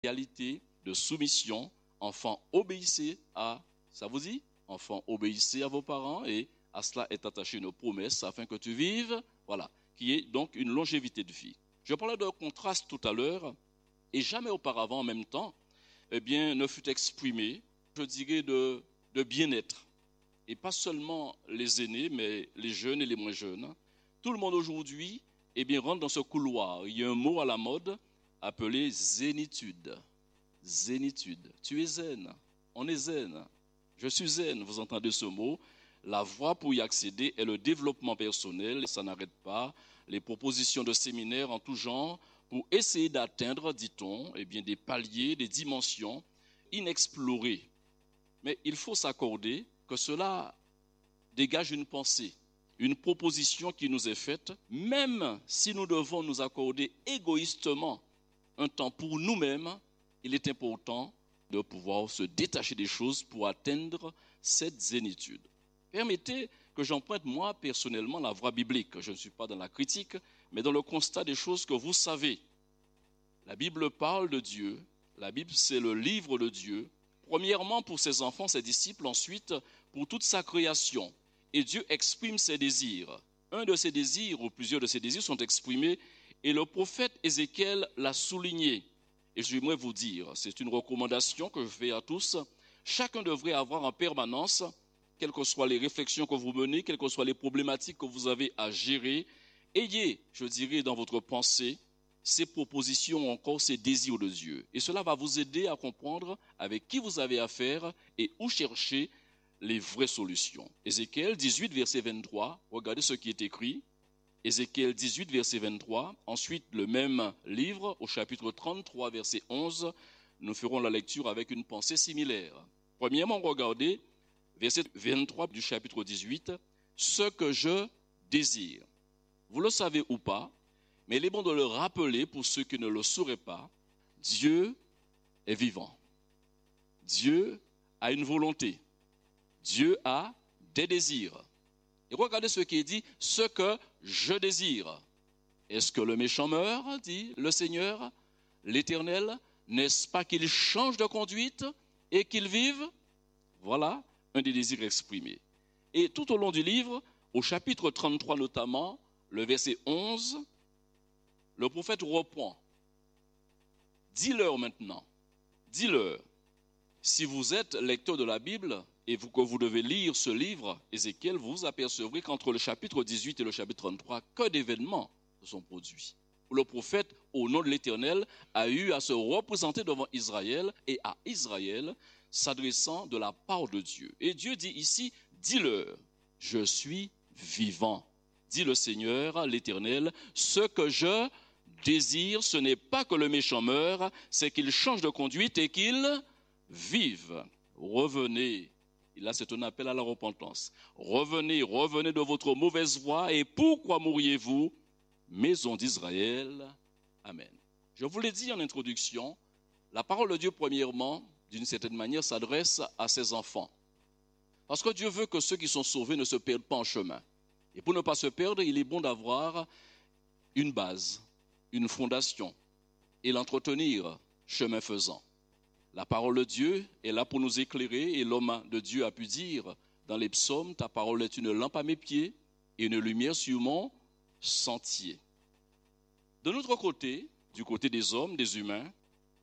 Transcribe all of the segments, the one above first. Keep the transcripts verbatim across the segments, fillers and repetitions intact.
réalité de soumission. Enfants, obéissez à, ça vous dit? Enfants, obéissez à vos parents et à cela est attachée une promesse afin que tu vives, voilà, qui est donc une longévité de vie. Je parlais d'un contraste tout à l'heure et jamais auparavant en même temps, eh bien, ne fut exprimé, je dirais, de, de bien-être. Et pas seulement les aînés, mais les jeunes et les moins jeunes. Tout le monde aujourd'hui, eh bien, rentre dans ce couloir. Il y a un mot à la mode appelé zénitude. Zénitude. Tu es zen. On est zen. Je suis zen. Vous entendez ce mot? La voie pour y accéder est le développement personnel. Ça n'arrête pas. Les propositions de séminaires en tout genre pour essayer d'atteindre, dit-on, eh bien, des paliers, des dimensions inexplorées. Mais il faut s'accorder que cela dégage une pensée, une proposition qui nous est faite, même si nous devons nous accorder égoïstement un temps pour nous-mêmes, il est important de pouvoir se détacher des choses pour atteindre cette zénitude. Permettez que j'emprunte moi personnellement la voie biblique. Je ne suis pas dans la critique, mais dans le constat des choses que vous savez. La Bible parle de Dieu, la Bible c'est le livre de Dieu, premièrement pour ses enfants, ses disciples, ensuite pour toute sa création. Et Dieu exprime ses désirs. Un de ses désirs ou plusieurs de ses désirs sont exprimés et le prophète Ézéchiel l'a souligné. Et je voudrais vous dire, c'est une recommandation que je fais à tous, chacun devrait avoir en permanence, quelles que soient les réflexions que vous menez, quelles que soient les problématiques que vous avez à gérer, ayez, je dirais, dans votre pensée, ces propositions ou encore ces désirs de Dieu. Et cela va vous aider à comprendre avec qui vous avez affaire et où chercher les vraies solutions. Ézéchiel dix-huit, verset vingt-trois, regardez ce qui est écrit. Ézéchiel dix-huit, verset vingt-trois. Ensuite, le même livre, au chapitre trente-trois, verset onze, nous ferons la lecture avec une pensée similaire. Premièrement, regardez, verset vingt-trois du chapitre dix-huit, « Ce que je désire ». Vous le savez ou pas, mais il est bon de le rappeler pour ceux qui ne le sauraient pas. Dieu est vivant. Dieu a une volonté. Dieu a des désirs. Et regardez ce qui est dit, « Ce que je désire ». Est-ce que le méchant meurt, dit le Seigneur, l'Éternel? N'est-ce pas qu'il change de conduite et qu'il vive? Voilà un des désirs exprimés. Et tout au long du livre, au chapitre trente-trois notamment, le verset onze, le prophète reprend. Dis-leur maintenant, dis-leur, si vous êtes lecteur de la Bible et vous, que vous devez lire ce livre, Ézéchiel, vous vous apercevrez qu'entre le chapitre dix-huit et le chapitre trente-trois, que d'événements se sont produits. Le prophète, au nom de l'Éternel, a eu à se représenter devant Israël et à Israël, s'adressant de la part de Dieu. Et Dieu dit ici, dis-leur, je suis vivant. Dit le Seigneur, l'Éternel, ce que je désire, ce n'est pas que le méchant meure, c'est qu'il change de conduite et qu'il vive. Revenez. Et là, c'est un appel à la repentance. Revenez, revenez de votre mauvaise voie. Et pourquoi mourriez-vous, maison d'Israël? Amen. Je vous l'ai dit en introduction, la parole de Dieu, premièrement, d'une certaine manière, s'adresse à ses enfants. Parce que Dieu veut que ceux qui sont sauvés ne se perdent pas en chemin. Et pour ne pas se perdre, il est bon d'avoir une base, une fondation, et l'entretenir chemin faisant. La parole de Dieu est là pour nous éclairer, et l'homme de Dieu a pu dire dans les psaumes, ta parole est une lampe à mes pieds et une lumière sur mon sentier. De notre côté, du côté des hommes, des humains,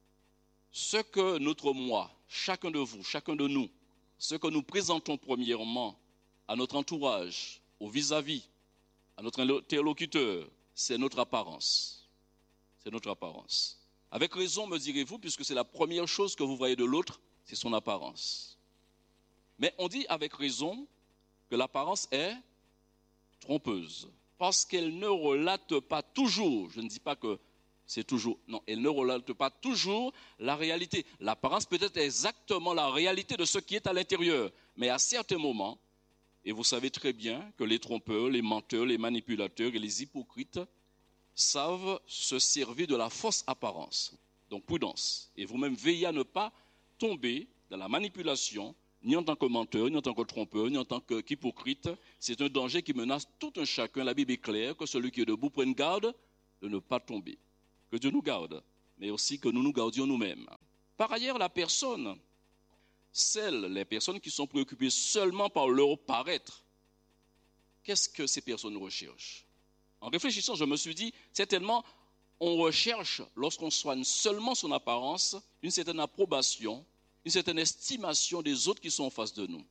ce que notre moi, chacun de vous, chacun de nous, ce que nous présentons premièrement à notre entourage, au vis-à-vis, à notre interlocuteur, c'est notre apparence. C'est notre apparence. Avec raison, me direz-vous, puisque c'est la première chose que vous voyez de l'autre, c'est son apparence. Mais on dit avec raison que l'apparence est trompeuse, parce qu'elle ne relate pas toujours, je ne dis pas que c'est toujours, non, elle ne relate pas toujours la réalité. L'apparence peut être exactement la réalité de ce qui est à l'intérieur, mais à certains moments, et vous savez très bien que les trompeurs, les menteurs, les manipulateurs et les hypocrites savent se servir de la fausse apparence. Donc prudence. Et vous-même veillez à ne pas tomber dans la manipulation, ni en tant que menteur, ni en tant que trompeur, ni en tant qu'hypocrite. C'est un danger qui menace tout un chacun. La Bible est claire que celui qui est debout prenne garde de ne pas tomber. Que Dieu nous garde. mais aussi que nous nous gardions nous-mêmes. Par ailleurs, la personne, celles, les personnes qui sont préoccupées seulement par leur paraître, qu'est-ce que ces personnes recherchent? En réfléchissant, je me suis dit, certainement, on recherche, lorsqu'on soigne seulement son apparence, une certaine approbation, une certaine estimation des autres qui sont en face de nous.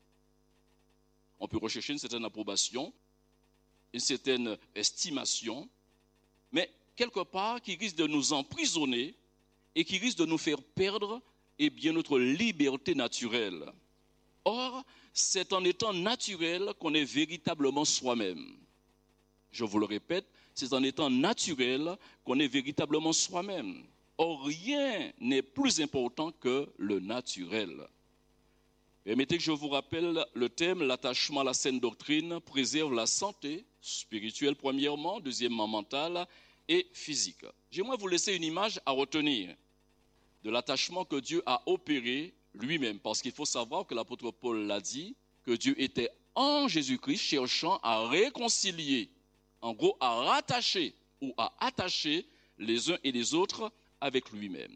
On peut rechercher une certaine approbation, une certaine estimation, mais quelque part qui risque de nous emprisonner et qui risque de nous faire perdre eh bien, notre liberté naturelle. Or, c'est en étant naturel qu'on est véritablement soi-même. Je vous le répète, c'est en étant naturel qu'on est véritablement soi-même. Or, rien n'est plus important que le naturel. Permettez que je vous rappelle le thème, l'attachement à la saine doctrine préserve la santé spirituelle premièrement, deuxièmement mentale et physique. J'aimerais vous laisser une image à retenir de l'attachement que Dieu a opéré lui-même, parce qu'il faut savoir que l'apôtre Paul l'a dit, que Dieu était en Jésus-Christ cherchant à réconcilier, en gros à rattacher ou à attacher les uns et les autres avec lui-même.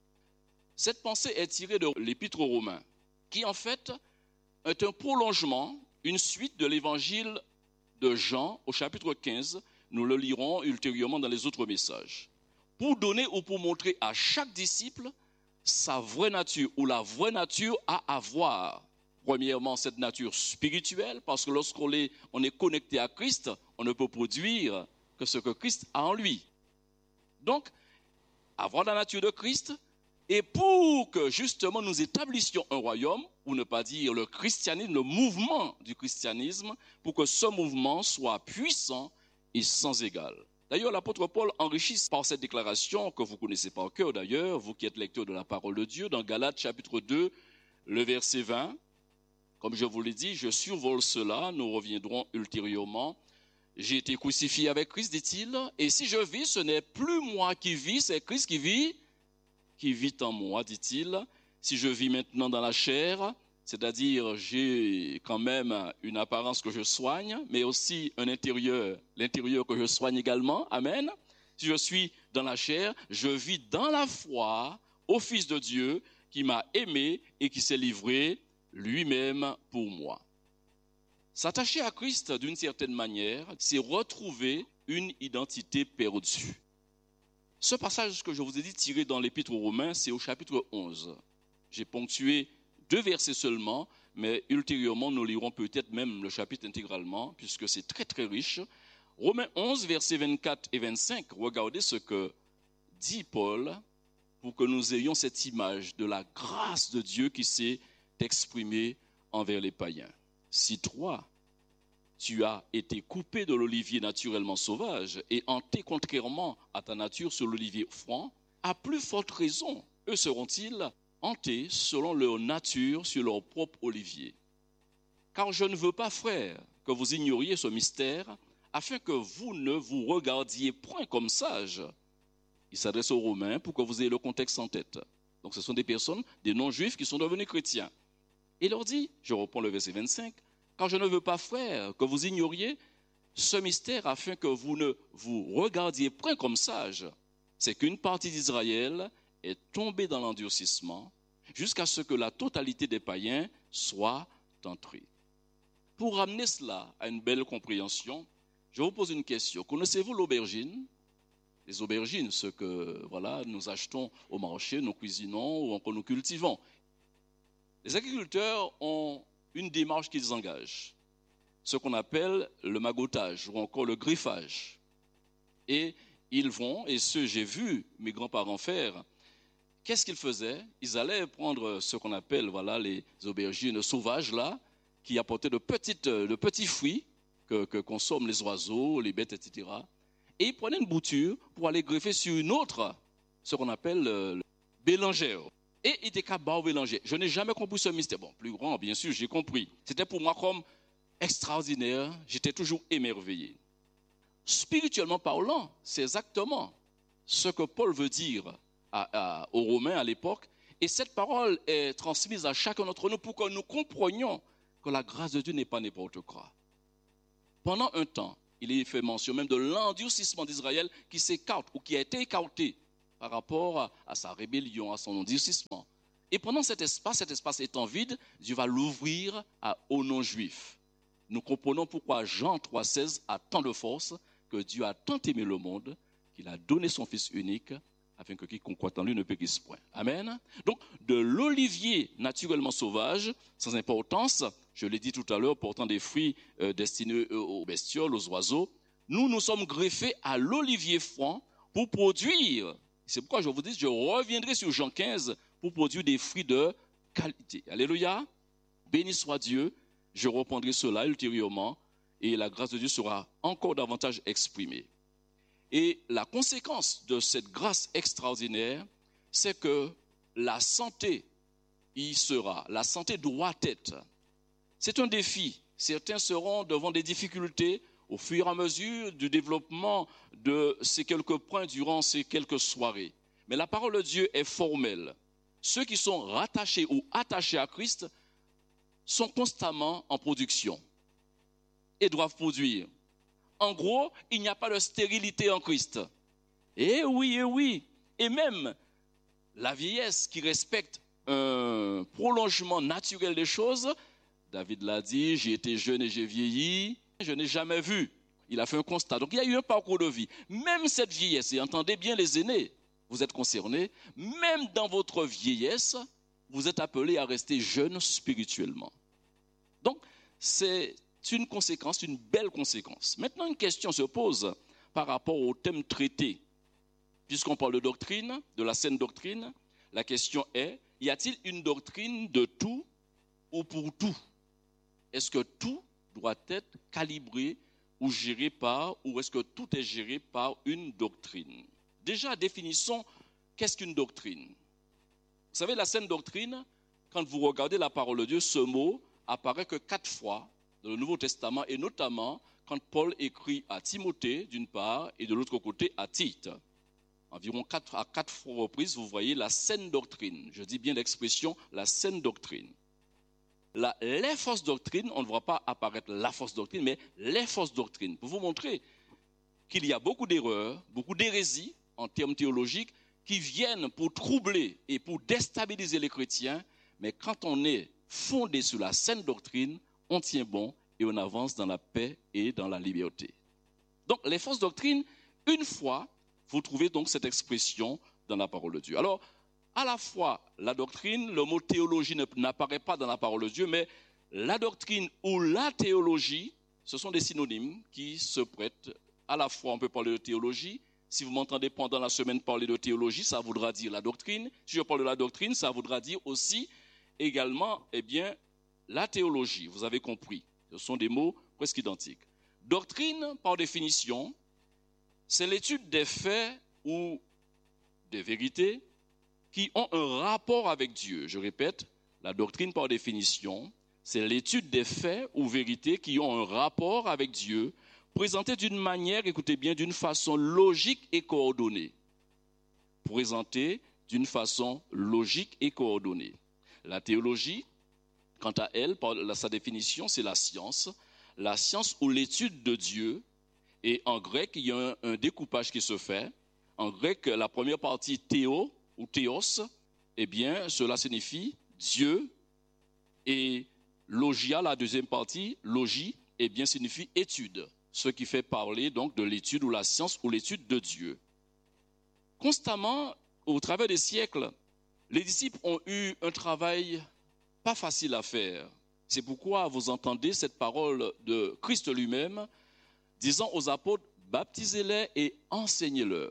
Cette pensée est tirée de l'Épître aux Romains, qui en fait est un prolongement, une suite de l'évangile de Jean au chapitre quinze. Nous le lirons ultérieurement dans les autres messages. Pour donner ou pour montrer à chaque disciple sa vraie nature ou la vraie nature à avoir. Premièrement, cette nature spirituelle, parce que lorsqu'on est, on est connecté à Christ, on ne peut produire que ce que Christ a en lui. Donc, avoir la nature de Christ, et pour que justement nous établissions un royaume, ou ne pas dire le christianisme, le mouvement du christianisme, pour que ce mouvement soit puissant et sans égal. D'ailleurs, l'apôtre Paul enrichit par cette déclaration, que vous connaissez par cœur d'ailleurs, vous qui êtes lecteur de la parole de Dieu, dans Galates chapitre deux, le verset vingt. Comme je vous l'ai dit, je survole cela, nous reviendrons ultérieurement. J'ai été crucifié avec Christ, dit-il, et si je vis, ce n'est plus moi qui vis, c'est Christ qui vit, qui vit en moi, dit-il. Si je vis maintenant dans la chair, c'est-à-dire j'ai quand même une apparence que je soigne, mais aussi un intérieur, l'intérieur que je soigne également, amen. Si je suis dans la chair, je vis dans la foi au Fils de Dieu qui m'a aimé et qui s'est livré lui-même pour moi. S'attacher à Christ d'une certaine manière, c'est retrouver une identité perdue. Ce passage que je vous ai dit tiré dans l'Épître aux Romains, c'est au chapitre onze. J'ai ponctué deux versets seulement, mais ultérieurement, nous lirons peut-être même le chapitre intégralement, puisque c'est très très riche. Romains onze, versets vingt-quatre et vingt-cinq, regardez ce que dit Paul pour que nous ayons cette image de la grâce de Dieu qui s'est exprimée envers les païens. Si toi, tu as été coupé de l'olivier naturellement sauvage et hanté contrairement à ta nature sur l'olivier franc, à plus forte raison, eux seront-ils hantés selon leur nature sur leur propre olivier. Car je ne veux pas, frères, que vous ignoriez ce mystère, afin que vous ne vous regardiez point comme sages. Il s'adresse aux Romains pour que vous ayez le contexte en tête. Donc ce sont des personnes, des non-juifs qui sont devenus chrétiens. Il leur dit, je reprends le verset vingt-cinq, car je ne veux pas, frères, que vous ignoriez ce mystère afin que vous ne vous regardiez point comme sages. C'est qu'une partie d'Israël est tombée dans l'endurcissement jusqu'à ce que la totalité des païens soit entrée. Pour ramener cela à une belle compréhension, je vous pose une question. Connaissez-vous l'aubergine? Les aubergines, ce que voilà, nous achetons au marché, nous cuisinons ou encore nous cultivons. Les agriculteurs ont une démarche qu'ils engagent, ce qu'on appelle le magotage ou encore le griffage. Et ils vont, et ce j'ai vu mes grands-parents faire, qu'est-ce qu'ils faisaient? Ils allaient prendre ce qu'on appelle voilà, les aubergines sauvages là, qui apportaient de, petites, de petits fruits que, que consomment les oiseaux, les bêtes, et cetera. Et ils prenaient une bouture pour aller greffer sur une autre, ce qu'on appelle le bélangère. Et il était capable de bélanger. Je n'ai jamais compris ce mystère. Bon, plus grand, bien sûr, j'ai compris. C'était pour moi comme extraordinaire. J'étais toujours émerveillé. Spirituellement parlant, c'est exactement ce que Paul veut dire à, à, aux Romains à l'époque. Et cette parole est transmise à chacun d'entre nous pour que nous comprenions que la grâce de Dieu n'est pas n'importe quoi. Pendant un temps, il est fait mention même de l'endurcissement d'Israël qui s'écarte ou qui a été écarté par rapport à, à sa rébellion, à son endurcissement. Et pendant cet espace, cet espace étant vide, Dieu va l'ouvrir à, aux non-juifs. Nous comprenons pourquoi Jean trois seize a tant de force, que Dieu a tant aimé le monde, qu'il a donné son Fils unique, afin que quiconque croit en lui ne périsse point. Amen. Donc, de l'olivier naturellement sauvage, sans importance, je l'ai dit tout à l'heure, portant des fruits euh, destinés aux bestioles, aux oiseaux, nous nous sommes greffés à l'olivier franc pour produire. C'est pourquoi je vous dis, je reviendrai sur Jean quinze pour produire des fruits de qualité. Alléluia. Béni soit Dieu. Je reprendrai cela ultérieurement et la grâce de Dieu sera encore davantage exprimée. Et la conséquence de cette grâce extraordinaire, c'est que la santé y sera. La santé doit être. C'est un défi. Certains seront devant des difficultés au fur et à mesure du développement de ces quelques points durant ces quelques soirées. Mais la parole de Dieu est formelle. Ceux qui sont rattachés ou attachés à Christ sont constamment en production et doivent produire. En gros, il n'y a pas de stérilité en Christ. Eh oui, eh oui. Et même la vieillesse qui respecte un prolongement naturel des choses, David l'a dit, j'ai été jeune et j'ai vieilli, je n'ai jamais vu. Il a fait un constat. Donc il y a eu un parcours de vie. Même cette vieillesse, et entendez bien les aînés, vous êtes concernés, même dans votre vieillesse, vous êtes appelés à rester jeune spirituellement. Donc, c'est une conséquence, une belle conséquence. Maintenant, une question se pose par rapport au thème traité. Puisqu'on parle de doctrine, de la saine doctrine, la question est, y a-t-il une doctrine de tout ou pour tout? Est-ce que tout doit être calibré ou géré par, ou est-ce que tout est géré par une doctrine? Déjà, définissons qu'est-ce qu'une doctrine. Vous savez, la saine doctrine, quand vous regardez la parole de Dieu, ce mot apparaît que quatre fois dans le Nouveau Testament, et notamment quand Paul écrit à Timothée, d'une part, et de l'autre côté à Tite. Environ quatre, à quatre reprises, vous voyez la saine doctrine. Je dis bien l'expression, la saine doctrine. La, les fausses doctrines, on ne voit pas apparaître la fausse doctrine, mais les fausses doctrines. Pour vous montrer qu'il y a beaucoup d'erreurs, beaucoup d'hérésies en termes théologiques qui viennent pour troubler et pour déstabiliser les chrétiens, mais quand on est fondé sur la saine doctrine, on tient bon et on avance dans la paix et dans la liberté. Donc, les fausses doctrines, une fois, vous trouvez donc cette expression dans la parole de Dieu. Alors, à la fois, la doctrine, le mot théologie n'apparaît pas dans la parole de Dieu, mais la doctrine ou la théologie, ce sont des synonymes qui se prêtent. À la fois, on peut parler de théologie. Si vous m'entendez pendant la semaine parler de théologie, ça voudra dire la doctrine. Si je parle de la doctrine, ça voudra dire aussi également, eh bien, la théologie. Vous avez compris. Ce sont des mots presque identiques. Doctrine, par définition, c'est l'étude des faits ou des vérités qui ont un rapport avec Dieu. Je répète, la doctrine, par définition, c'est l'étude des faits ou vérités qui ont un rapport avec Dieu, présentée d'une manière, écoutez bien, d'une façon logique et coordonnée. Présentée d'une façon logique et coordonnée. La théologie, quant à elle, par sa définition, c'est la science. La science ou l'étude de Dieu. Et en grec, il y a un, un découpage qui se fait. En grec, la première partie, théo ou théos, eh bien, cela signifie Dieu. Et logia, la deuxième partie, logie, eh bien, signifie étude. Ce qui fait parler donc de l'étude ou la science ou l'étude de Dieu. Constamment, au travers des siècles, les disciples ont eu un travail pas facile à faire. C'est pourquoi vous entendez cette parole de Christ lui-même disant aux apôtres, baptisez-les et enseignez-leur.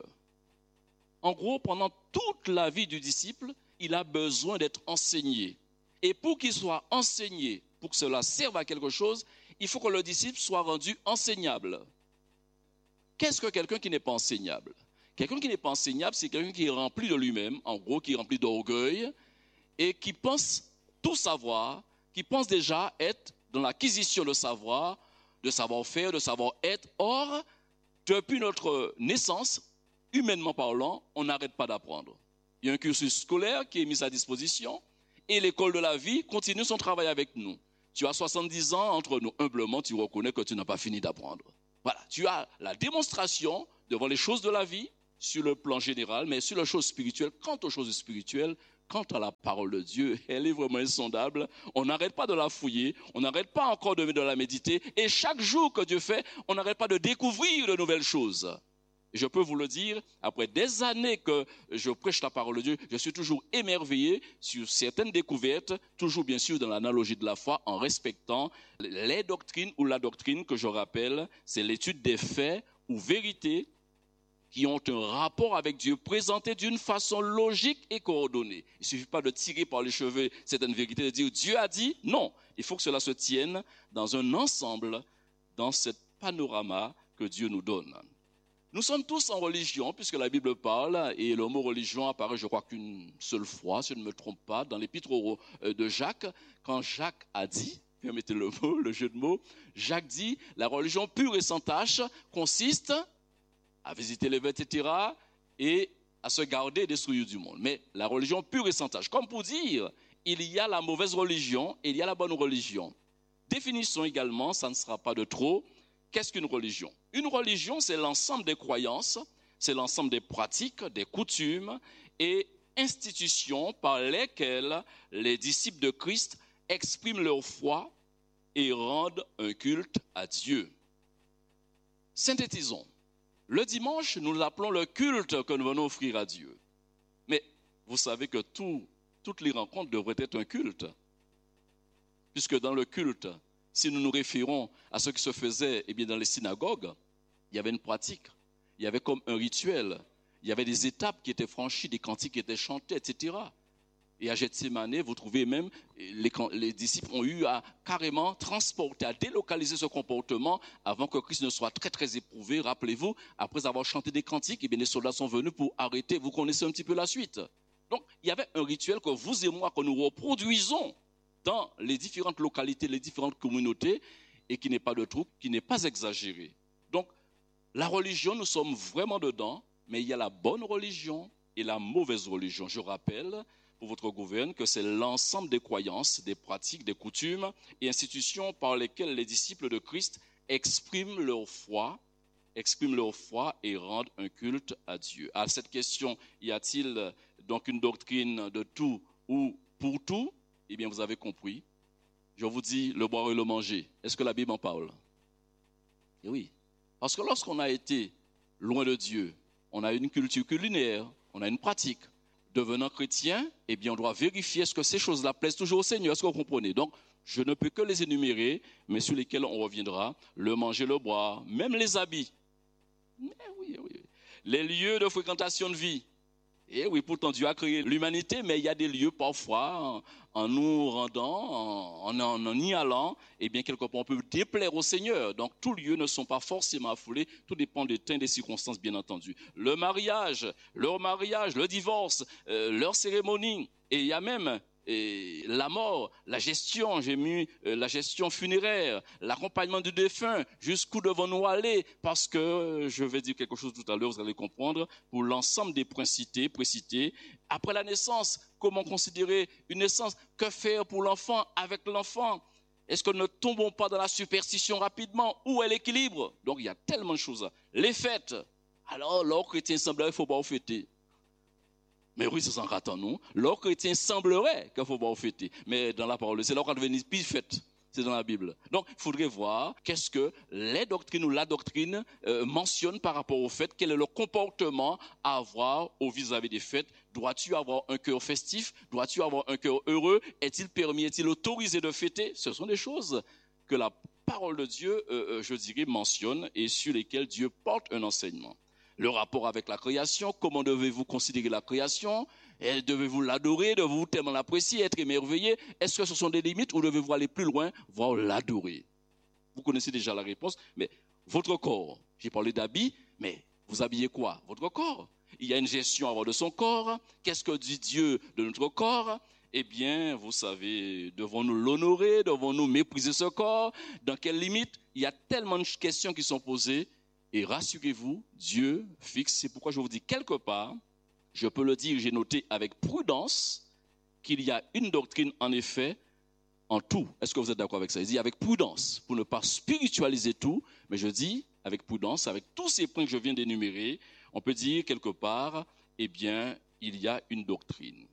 En gros, pendant toute la vie du disciple, il a besoin d'être enseigné. Et pour qu'il soit enseigné, pour que cela serve à quelque chose, il faut que le disciple soit rendu enseignable. Qu'est-ce que quelqu'un qui n'est pas enseignable? Quelqu'un qui n'est pas enseignable, c'est quelqu'un qui est rempli de lui-même, en gros, qui est rempli d'orgueil, et qui pense tout savoir, qui pense déjà être dans l'acquisition de savoir, de savoir-faire, de savoir-être. Or, depuis notre naissance, humainement parlant, on n'arrête pas d'apprendre. Il y a un cursus scolaire qui est mis à disposition et l'école de la vie continue son travail avec nous. Tu as soixante-dix ans entre nous. Humblement, tu reconnais que tu n'as pas fini d'apprendre. Voilà, tu as la démonstration devant les choses de la vie sur le plan général, mais sur les choses spirituelles, quant aux choses spirituelles, quant à la parole de Dieu, elle est vraiment insondable. On n'arrête pas de la fouiller, on n'arrête pas encore de, de la méditer, et chaque jour que Dieu fait, on n'arrête pas de découvrir de nouvelles choses. Je peux vous le dire, après des années que je prêche la parole de Dieu, je suis toujours émerveillé sur certaines découvertes, toujours bien sûr dans l'analogie de la foi, en respectant les doctrines ou la doctrine que je rappelle, c'est l'étude des faits ou vérités qui ont un rapport avec Dieu, présentés d'une façon logique et coordonnée. Il ne suffit pas de tirer par les cheveux certaines vérités, de dire Dieu a dit, non. Il faut que cela se tienne dans un ensemble, dans ce panorama que Dieu nous donne. Nous sommes tous en religion, puisque la Bible parle, et le mot religion apparaît, je crois, qu'une seule fois, si je ne me trompe pas, dans l'épître de Jacques, quand Jacques a dit, permettez le mot, le jeu de mots, Jacques dit, la religion pure et sans tache consiste à visiter les vêtements, et cetera, et à se garder des souillures du monde. Mais la religion pure et sans tache, comme pour dire, il y a la mauvaise religion et il y a la bonne religion. Définissons également, ça ne sera pas de trop, qu'est-ce qu'une religion? Une religion, c'est l'ensemble des croyances, c'est l'ensemble des pratiques, des coutumes et institutions par lesquelles les disciples de Christ expriment leur foi et rendent un culte à Dieu. Synthétisons. Le dimanche, nous l'appelons le culte que nous venons offrir à Dieu. Mais vous savez que tout, toutes les rencontres devraient être un culte. Puisque dans le culte, si nous nous référons à ce qui se faisait eh bien, dans les synagogues, il y avait une pratique, il y avait comme un rituel, il y avait des étapes qui étaient franchies, des cantiques qui étaient chantés, et cetera. Et à Gethsémane, vous trouvez même, les, les disciples ont eu à carrément transporter, à délocaliser ce comportement avant que Christ ne soit très très éprouvé. Rappelez-vous, après avoir chanté des cantiques, eh bien, les soldats sont venus pour arrêter. Vous connaissez un petit peu la suite. Donc, il y avait un rituel que vous et moi, que nous reproduisons dans les différentes localités, les différentes communautés, et qui n'est pas de trou, qui n'est pas exagéré. Donc, la religion, nous sommes vraiment dedans, mais il y a la bonne religion et la mauvaise religion. Je rappelle pour votre gouverne que c'est l'ensemble des croyances, des pratiques, des coutumes et institutions par lesquelles les disciples de Christ expriment leur foi, expriment leur foi et rendent un culte à Dieu. À cette question, y a-t-il donc une doctrine de tout ou pour tout? Eh bien, vous avez compris. Je vous dis le boire et le manger. Est-ce que la Bible en parle? Et oui. Parce que lorsqu'on a été loin de Dieu, on a une culture culinaire, on a une pratique. Devenant chrétien, eh bien, on doit vérifier est-ce que ces choses-là plaisent toujours au Seigneur. Est-ce que vous comprenez? Donc, je ne peux que les énumérer, mais sur lesquels on reviendra. Le manger, le boire, même les habits. Mais oui, oui. Les lieux de fréquentation de vie. Et oui, pourtant Dieu a créé l'humanité, mais il y a des lieux parfois, en, en nous rendant, en, en, en y allant, eh bien quelque part on peut déplaire au Seigneur. Donc tous lieux ne sont pas forcément affolés, tout dépend des temps et des circonstances bien entendu. Le mariage, leur mariage, le divorce, euh, leur cérémonie, et il y a même et la mort, la gestion, j'ai mis euh, la gestion funéraire, l'accompagnement du défunt, jusqu'où devons-nous aller? Parce que, euh, je vais dire quelque chose tout à l'heure, vous allez comprendre, pour l'ensemble des précités, précités. Après la naissance, comment considérer une naissance? Que faire pour l'enfant, avec l'enfant? Est-ce que nous ne tombons pas dans la superstition rapidement? Où est l'équilibre? Donc il y a tellement de choses. Les fêtes. Alors, l'or chrétien semblerait qu'il ne faut pas fêter. Mais oui, c'est sans ratant, nous. L'or chrétien semblerait qu'il ne faut pas fêter. Mais dans la parole, c'est l'or qu'on devient plus fête. C'est dans la Bible. Donc, il faudrait voir qu'est-ce que les doctrines ou la doctrine euh, mentionnent par rapport aux fêtes. Quel est le comportement à avoir au vis-à-vis des fêtes? Dois-tu avoir un cœur festif? Dois-tu avoir un cœur heureux? Est-il permis, est-il autorisé de fêter? Ce sont des choses que la parole de Dieu, euh, je dirais, mentionne et sur lesquelles Dieu porte un enseignement. Le rapport avec la création, comment devez-vous considérer la création? Et devez-vous l'adorer, devez-vous tellement l'apprécier, être émerveillé? Est-ce que ce sont des limites ou devez-vous aller plus loin, voire l'adorer? Vous connaissez déjà la réponse, mais votre corps, j'ai parlé d'habits, mais vous habillez quoi? Votre corps. Il y a une gestion à avoir de son corps. Qu'est-ce que dit Dieu de notre corps? Eh bien, vous savez, devons-nous l'honorer? Devons-nous mépriser ce corps? Dans quelles limites? Il y a tellement de questions qui sont posées. Et rassurez-vous, Dieu fixe. C'est pourquoi je vous dis quelque part, je peux le dire, j'ai noté avec prudence qu'il y a une doctrine en effet en tout. Est-ce que vous êtes d'accord avec ça? Il dit avec prudence, pour ne pas spiritualiser tout, mais je dis avec prudence, avec tous ces points que je viens d'énumérer, On peut dire quelque part, eh bien, il y a une doctrine.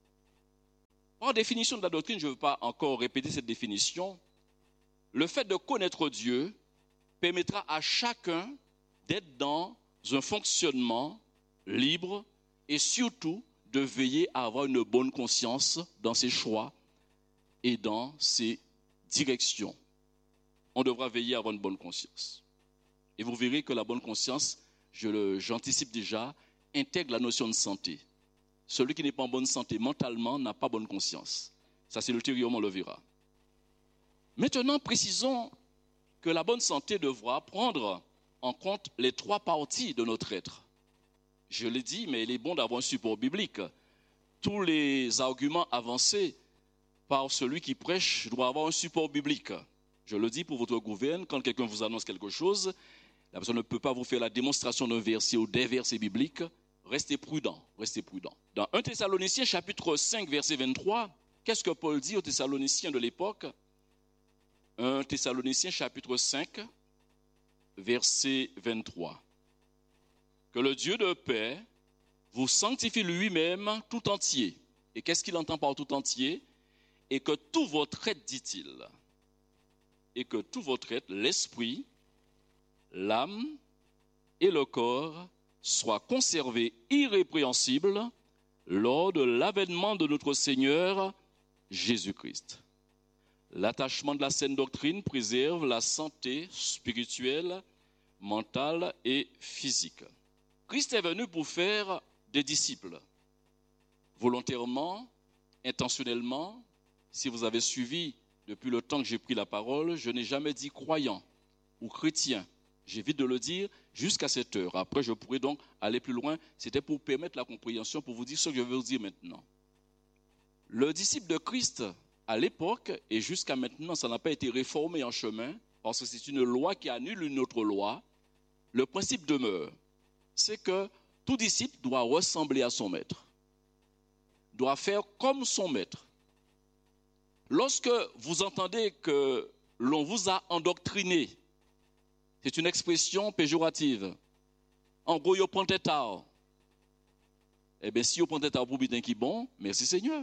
En définition de la doctrine, je ne veux pas encore répéter cette définition. Le fait de connaître Dieu permettra à chacun d'être dans un fonctionnement libre et surtout de veiller à avoir une bonne conscience dans ses choix et dans ses directions. On devra veiller à avoir une bonne conscience. Et vous verrez que la bonne conscience, je le, j'anticipe déjà, intègre la notion de santé. Celui qui n'est pas en bonne santé mentalement n'a pas bonne conscience. Ça, c'est ultérieurement, on le verra. Maintenant, précisons que la bonne santé devra prendre en compte les trois parties de notre être. Je l'ai dit, mais il est bon d'avoir un support biblique. Tous les arguments avancés par celui qui prêche doivent avoir un support biblique. Je le dis pour votre gouverne, quand quelqu'un vous annonce quelque chose, la personne ne peut pas vous faire la démonstration d'un verset ou des versets bibliques. Restez prudent, restez prudent. Dans un Thessaloniciens chapitre cinq, verset vingt-trois, qu'est-ce que Paul dit aux Thessaloniciens de l'époque? un Thessaloniciens chapitre cinq, verset vingt-trois. Que le Dieu de paix vous sanctifie lui-même tout entier. Et qu'est-ce qu'il entend par tout entier? Et que tout votre être, dit-il, et que tout votre être, l'esprit, l'âme et le corps, soient conservés irrépréhensibles lors de l'avènement de notre Seigneur Jésus-Christ. L'attachement de la saine doctrine préserve la santé spirituelle, mentale et physique. Christ est venu pour faire des disciples. Volontairement, intentionnellement, si vous avez suivi depuis le temps que j'ai pris la parole, je n'ai jamais dit croyant ou chrétien. J'évite de le dire jusqu'à cette heure. Après, je pourrais donc aller plus loin. C'était pour permettre la compréhension, pour vous dire ce que je vais vous dire maintenant. Le disciple de Christ, à l'époque, et jusqu'à maintenant, ça n'a pas été réformé en chemin, parce que c'est une loi qui annule une autre loi. Le principe demeure, c'est que tout disciple doit ressembler à son maître, doit faire comme son maître. Lorsque vous entendez que l'on vous a endoctriné, c'est une expression péjorative. En gros, vous prenez tard. Eh bien, si vous prenez tard pour bien qui bon, merci Seigneur.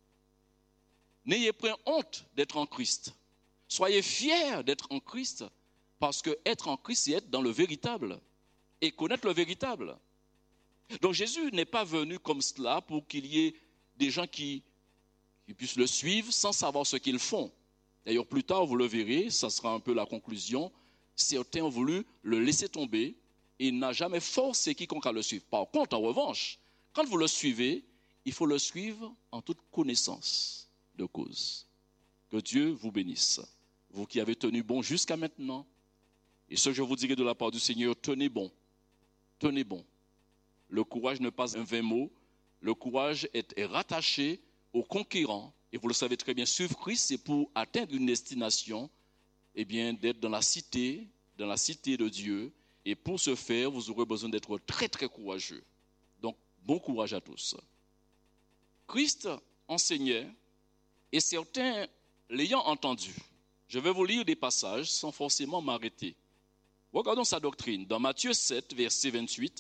N'ayez pas honte d'être en Christ. Soyez fiers d'être en Christ, parce que être en Christ, c'est être dans le véritable et connaître le véritable. Donc Jésus n'est pas venu comme cela pour qu'il y ait des gens qui, qui puissent le suivre sans savoir ce qu'ils font. D'ailleurs, plus tard, vous le verrez, ça sera un peu la conclusion. Certains ont voulu le laisser tomber et il n'a jamais forcé quiconque à le suivre. Par contre, en revanche, quand vous le suivez, il faut le suivre en toute connaissance de cause. Que Dieu vous bénisse. Vous qui avez tenu bon jusqu'à maintenant, et ce que je vous dirai de la part du Seigneur, tenez bon. Tenez bon. Le courage n'est pas un vain mot. Le courage est, est rattaché au conquérant. Et vous le savez très bien, suivre Christ, c'est pour atteindre une destination, eh bien, d'être dans la cité, dans la cité de Dieu. Et pour ce faire, vous aurez besoin d'être très, très courageux. Donc, bon courage à tous. Christ enseignait, et certains l'ayant entendu, je vais vous lire des passages sans forcément m'arrêter. Regardons sa doctrine. Dans Matthieu sept, verset vingt-huit,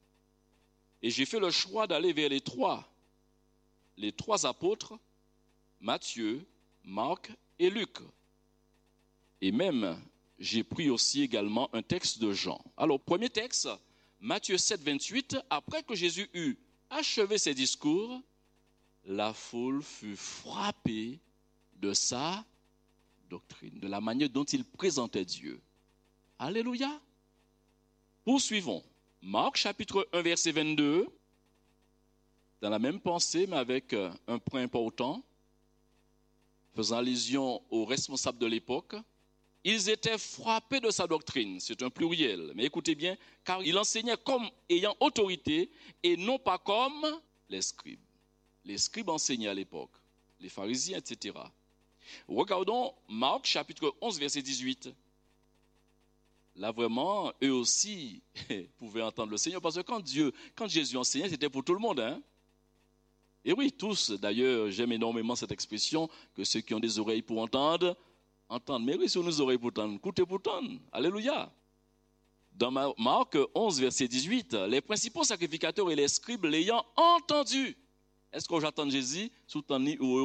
et j'ai fait le choix d'aller vers les trois, les trois apôtres, Matthieu, Marc et Luc. Et même, j'ai pris aussi également un texte de Jean. Alors, premier texte, Matthieu sept, vingt-huit, après que Jésus eut achevé ses discours, la foule fut frappée de sa doctrine, de la manière dont il présentait Dieu. Alléluia. Poursuivons. Marc chapitre un, verset vingt-deux, dans la même pensée, mais avec un point important, faisant allusion aux responsables de l'époque. Ils étaient frappés de sa doctrine, c'est un pluriel, mais écoutez bien, car il enseignait comme ayant autorité et non pas comme les scribes. Les scribes enseignaient à l'époque, les pharisiens, et cetera. Regardons Marc chapitre onze, verset dix-huit. Là vraiment, eux aussi pouvaient entendre le Seigneur, parce que quand Dieu, quand Jésus enseignait, c'était pour tout le monde, hein? Et oui, tous, d'ailleurs, j'aime énormément cette expression, que ceux qui ont des oreilles pour entendre, entendent. Mais oui, si on a des oreilles pour entendre, écoutez pour entendre. Alléluia. dans Marc onze, verset dix-huit, les principaux sacrificateurs et les scribes l'ayant entendu. Est-ce que j'attends Jésus sous